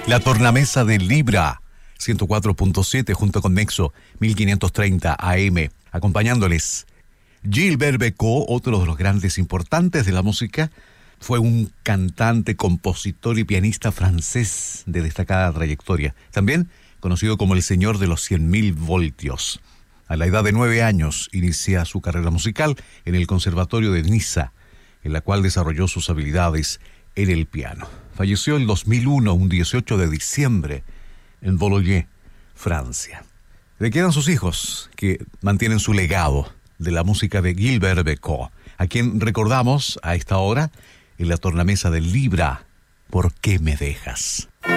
La tornamesa de Libra, 104.7 junto con Nexo, 1530 AM, acompañándoles. Gilbert Bécaud, otro de los grandes importantes de la música, fue un cantante, compositor y pianista francés de destacada trayectoria. También conocido como el señor de los 100.000 voltios. A la edad de 9 años inicia su carrera musical en el Conservatorio de Niza, en la cual desarrolló sus habilidades en el piano. Falleció en 2001, un 18 de diciembre, en Boulogne, Francia. Le quedan sus hijos, que mantienen su legado de la música de Gilbert Bécaud, a quien recordamos a esta hora en la tornamesa del Libra, ¿Por qué me dejas?